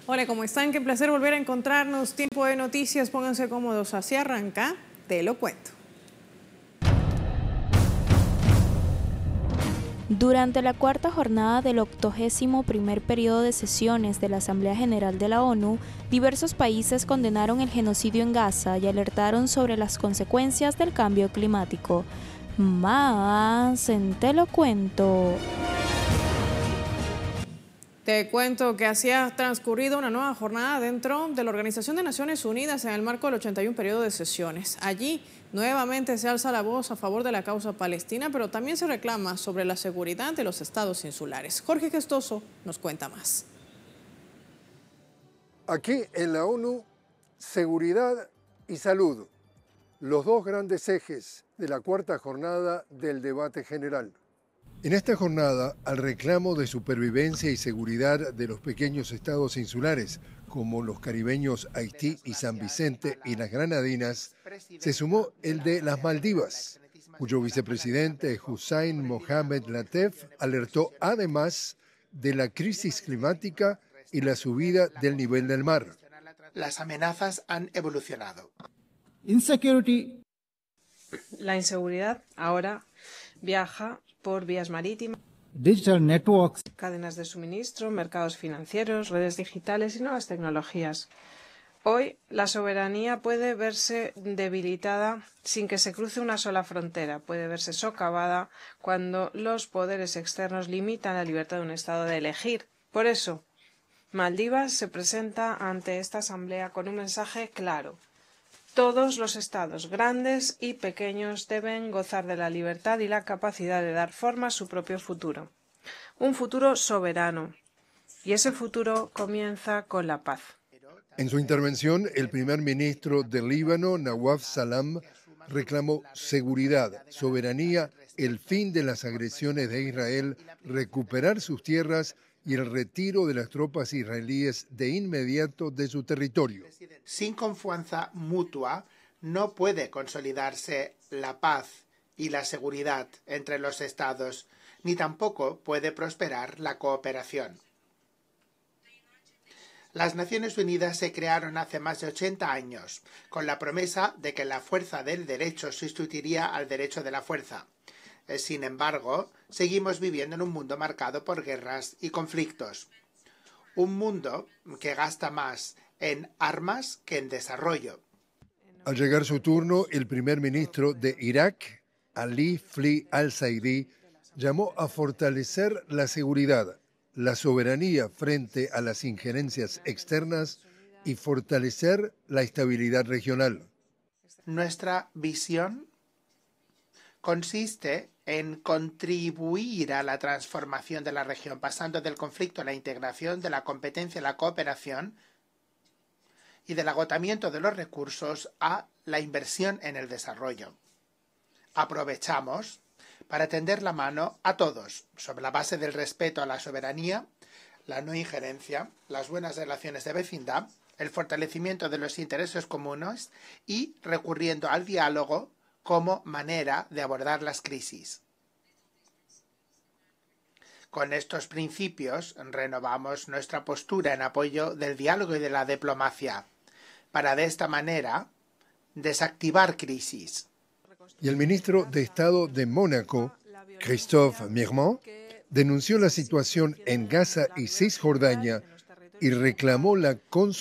Hola, ¿cómo están? Qué placer volver a encontrarnos. Tiempo de noticias, pónganse cómodos. Así arranca, te lo cuento. Durante la cuarta jornada del 81º periodo de sesiones de la Asamblea General de la ONU, diversos países condenaron el genocidio en Gaza y alertaron sobre las consecuencias del cambio climático. Más en Te lo cuento. Te cuento que así ha transcurrido una nueva jornada dentro de la Organización de Naciones Unidas en el marco del 81 periodo de sesiones. Allí nuevamente se alza la voz a favor de la causa palestina, pero también se reclama sobre la seguridad de los estados insulares. Jorge Gestoso nos cuenta más. Aquí en la ONU, seguridad y salud, los dos grandes ejes de la cuarta jornada del debate general. En esta jornada, al reclamo de supervivencia y seguridad de los pequeños estados insulares, como los caribeños Haití y San Vicente y las Granadinas, se sumó el de las Maldivas, cuyo vicepresidente Hussein Mohamed Lateef alertó además de la crisis climática y la subida del nivel del mar. Las amenazas han evolucionado. La inseguridad ahora viaja por vías marítimas, digital networks, cadenas de suministro, mercados financieros, redes digitales y nuevas tecnologías. Hoy la soberanía puede verse debilitada sin que se cruce una sola frontera, puede verse socavada cuando los poderes externos limitan la libertad de un Estado de elegir. Por eso, Maldivas se presenta ante esta asamblea con un mensaje claro. Todos los estados, grandes y pequeños, deben gozar de la libertad y la capacidad de dar forma a su propio futuro. Un futuro soberano. Y ese futuro comienza con la paz. En su intervención, el primer ministro del Líbano, Nawaf Salam, reclamó seguridad, soberanía, el fin de las agresiones de Israel, recuperar sus tierras y el retiro de las tropas israelíes de inmediato de su territorio. Sin confianza mutua no puede consolidarse la paz y la seguridad entre los estados, ni tampoco puede prosperar la cooperación. Las Naciones Unidas se crearon hace más de 80 años, con la promesa de que la fuerza del derecho sustituiría al derecho de la fuerza. Sin embargo, seguimos viviendo en un mundo marcado por guerras y conflictos. Un mundo que gasta más en armas que en desarrollo. Al llegar su turno, el primer ministro de Irak, Ali Fli al-Saidi, llamó a fortalecer la seguridad, la soberanía frente a las injerencias externas y fortalecer la estabilidad regional. Nuestra visión consiste en contribuir a la transformación de la región, pasando del conflicto a la integración, de la competencia a la cooperación y del agotamiento de los recursos a la inversión en el desarrollo. Aprovechamos para tender la mano a todos, sobre la base del respeto a la soberanía, la no injerencia, las buenas relaciones de vecindad, el fortalecimiento de los intereses comunes y recurriendo al diálogo como manera de abordar las crisis. Con estos principios renovamos nuestra postura en apoyo del diálogo y de la diplomacia, para de esta manera desactivar crisis. Y el ministro de Estado de Mónaco, Christophe Mirmont, denunció la situación en Gaza y Cisjordania y reclamó la